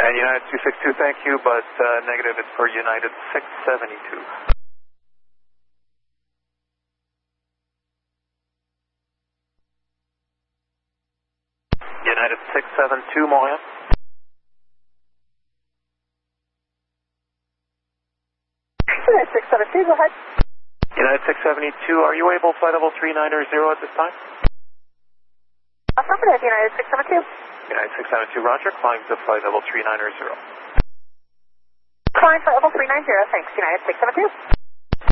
And United 262, thank you, but negative, it's for United 672. United 672, Montreal. United 672, go ahead. United 672, are you able flight level 390 at this time? Affirmative, United 672. United 672, roger, climb to flight level 390. Climb flight level 390, thanks, United 672.